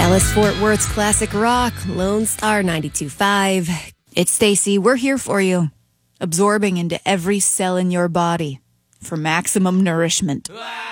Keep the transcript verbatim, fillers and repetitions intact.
Dallas Fort Worth's classic rock, Lone Star ninety-two point five. It's Stacy. We're here for you, absorbing into every cell in your body for maximum nourishment.